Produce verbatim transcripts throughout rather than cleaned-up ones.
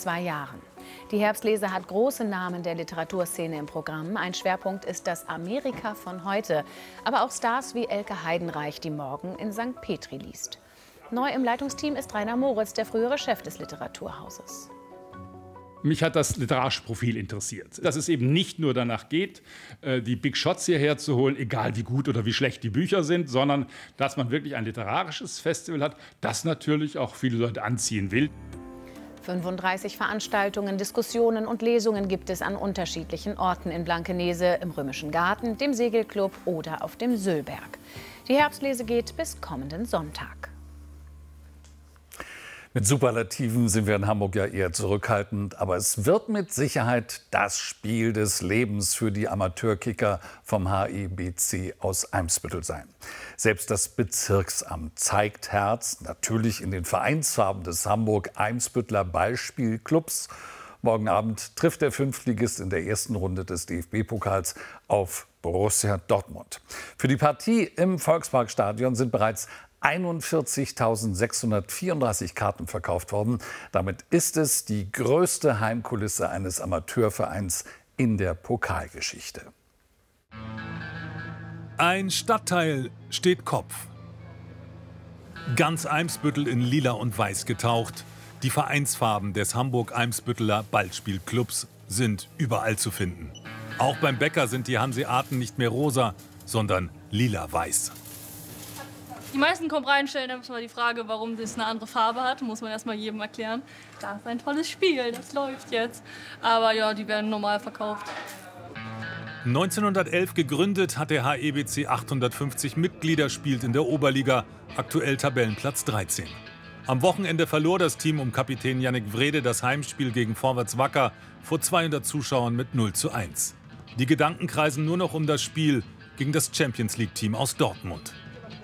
zwei Jahren. Die Herbstlese hat große Namen der Literaturszene im Programm. Ein Schwerpunkt ist das Amerika von heute. Aber auch Stars wie Elke Heidenreich, die morgen in Sankt Petri liest. Neu im Leitungsteam ist Rainer Moritz, der frühere Chef des Literaturhauses. Mich hat das literarische Profil interessiert. Dass es eben nicht nur danach geht, die Big Shots hierher zu holen, egal wie gut oder wie schlecht die Bücher sind, sondern dass man wirklich ein literarisches Festival hat, das natürlich auch viele Leute anziehen will. fünfunddreißig Veranstaltungen, Diskussionen und Lesungen gibt es an unterschiedlichen Orten in Blankenese, im Römischen Garten, dem Segelclub oder auf dem Söllberg. Die Herbstlese geht bis kommenden Sonntag. Mit Superlativen sind wir in Hamburg ja eher zurückhaltend, aber es wird mit Sicherheit das Spiel des Lebens für die Amateurkicker vom H E B C aus Eimsbüttel sein. Selbst das Bezirksamt zeigt Herz, natürlich in den Vereinsfarben des Hamburg-Eimsbütteler Ballspielclubs. Morgen Abend trifft der Fünftligist in der ersten Runde des D F B-Pokals auf Borussia Dortmund. Für die Partie im Volksparkstadion sind bereits einundvierzigtausendsechshundertvierunddreißig Karten verkauft worden. Damit ist es die größte Heimkulisse eines Amateurvereins in der Pokalgeschichte. Ein Stadtteil steht Kopf. Ganz Eimsbüttel in Lila und Weiß getaucht. Die Vereinsfarben des Hamburg-Eimsbütteler Ballspielclubs sind überall zu finden. Auch beim Bäcker sind die Hanseaten nicht mehr rosa, sondern lila-weiß. Die meisten kommen rein, stellen dann mal die Frage, warum das eine andere Farbe hat. Muss man erstmal jedem erklären. Das ist ein tolles Spiel, das läuft jetzt. Aber ja, die werden normal verkauft. neunzehnhundertelf gegründet, hat der H E B C achthundertfünfzig Mitglieder, spielt in der Oberliga, aktuell Tabellenplatz dreizehn. Am Wochenende verlor das Team um Kapitän Yannick Wrede das Heimspiel gegen Vorwärts Wacker vor zweihundert Zuschauern mit null zu eins. Die Gedanken kreisen nur noch um das Spiel gegen das Champions-League-Team aus Dortmund.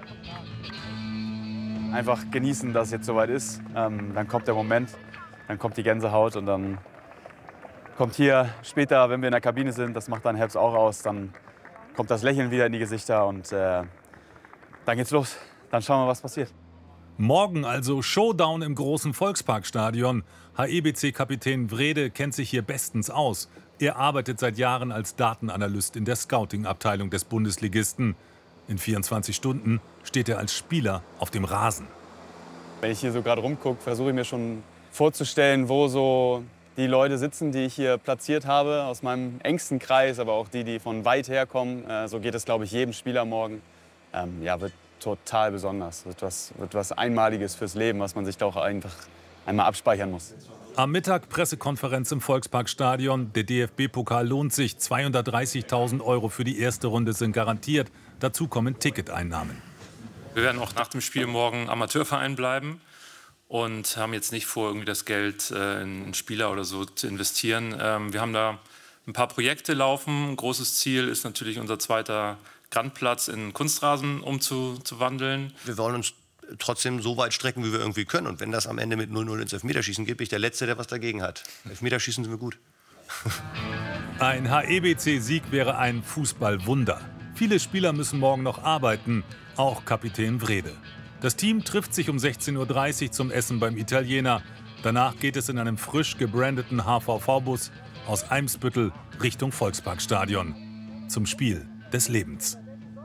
Einfach genießen, dass es jetzt soweit ist. Ähm, dann kommt der Moment, dann kommt die Gänsehaut und dann kommt hier später, wenn wir in der Kabine sind, das macht dann Herbst auch aus, dann kommt das Lächeln wieder in die Gesichter und äh, dann geht's los. Dann schauen wir, was passiert. Morgen also Showdown im großen Volksparkstadion. H E B C-Kapitän Wrede kennt sich hier bestens aus. Er arbeitet seit Jahren als Datenanalyst in der Scouting-Abteilung des Bundesligisten. In vierundzwanzig Stunden steht er als Spieler auf dem Rasen. Wenn ich hier so gerade rumgucke, versuche ich mir schon vorzustellen, wo so die Leute sitzen, die ich hier platziert habe, aus meinem engsten Kreis, aber auch die, die von weit her kommen. Äh, so geht es, glaube ich, jedem Spieler morgen. Ähm, ja, wird total besonders, wird was, wird was Einmaliges fürs Leben, was man sich da auch einfach einmal abspeichern muss. Am Mittag Pressekonferenz im Volksparkstadion. Der D F B-Pokal lohnt sich. zweihundertdreißigtausend Euro für die erste Runde sind garantiert. Dazu kommen Ticketeinnahmen. Wir werden auch nach dem Spiel morgen Amateurverein bleiben und haben jetzt nicht vor, irgendwie das Geld äh, in Spieler oder so zu investieren. Ähm, wir haben da ein paar Projekte laufen. Ein großes Ziel ist natürlich, unser zweiter Grandplatz in Kunstrasen umzuwandeln. Wir wollen uns trotzdem so weit strecken, wie wir irgendwie können. Und wenn das am Ende mit null null ins Elfmeterschießen geht, bin ich der Letzte, der was dagegen hat. Elfmeterschießen sind wir gut. Ein H E B C-Sieg wäre ein Fußballwunder. Viele Spieler müssen morgen noch arbeiten, auch Kapitän Wrede. Das Team trifft sich um sechzehn Uhr dreißig zum Essen beim Italiener. Danach geht es in einem frisch gebrandeten H V V-Bus aus Eimsbüttel Richtung Volksparkstadion zum Spiel des Lebens.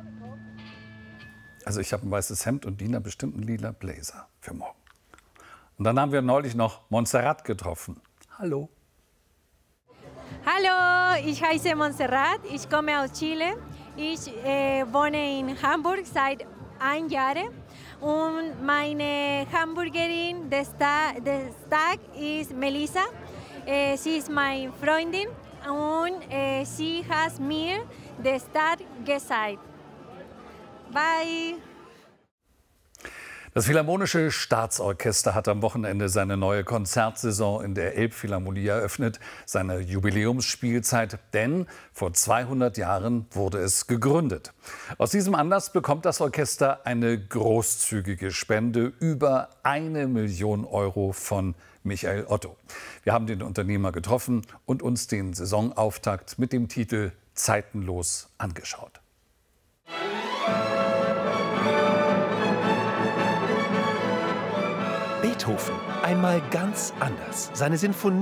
Also ich habe ein weißes Hemd und Dina bestimmt einen lila Blazer für morgen. Und dann haben wir neulich noch Montserrat getroffen. Hallo. Hallo, ich heiße Montserrat, ich komme aus Chile. Ich äh, wohne in Hamburg seit ein Jahr und meine Hamburgerin des, Ta des Tages ist Melissa. Äh, sie ist meine Freundin und äh, sie hat mir des Tages gesagt. Bye. Das Philharmonische Staatsorchester hat am Wochenende seine neue Konzertsaison in der Elbphilharmonie eröffnet, seine Jubiläumsspielzeit, denn vor zweihundert Jahren wurde es gegründet. Aus diesem Anlass bekommt das Orchester eine großzügige Spende, über eine Million Euro von Michael Otto. Wir haben den Unternehmer getroffen und uns den Saisonauftakt mit dem Titel Zeitenlos angeschaut. Beethoven, einmal ganz anders. Seine Sinfonie